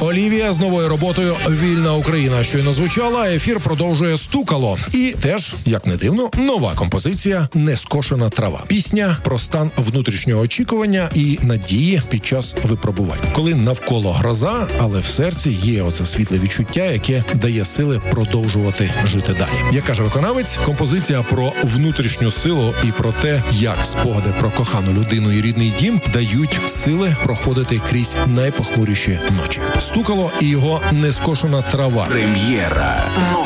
Олівія з новою роботою «Вільна Україна» щойно звучала, ефір продовжує «Стукало». І теж, як не дивно, нова композиція «Нескошена трава». Пісня про стан внутрішнього очікування і надії під час випробувань. Коли навколо гроза, але в серці є оце світле відчуття, яке дає сили продовжувати жити далі. Як каже виконавець, композиція про внутрішню силу і про те, як спогади про кохану людину і рідний дім дають сили проходити крізь найпохмуріші ночі. «Стукало» і його «Нескошена трава». Прем'єра.